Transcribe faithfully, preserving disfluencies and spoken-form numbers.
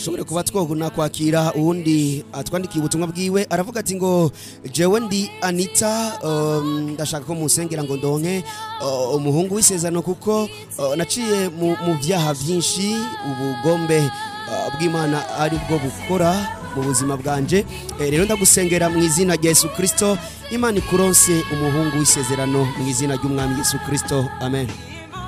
dushobore kuba twoguna kwakira uwundi atwandikiye ubutumwa bwiwe aravuga ati ngo jewe ndi Anita um, ndashaka ko musengera ngo ndonke uh, umuhungu w'isezerano kuko uh, naciye mu, mu vyaha vyinshi ubugombe uh, bw'Imana ari bwo bukora mu buzima bwanje e, rero ndagusengera mu izina rya Yesu Kristo Imana ikuronse umuhungu w'isezerano mu izina ry'umwami Yesu Kristo amen.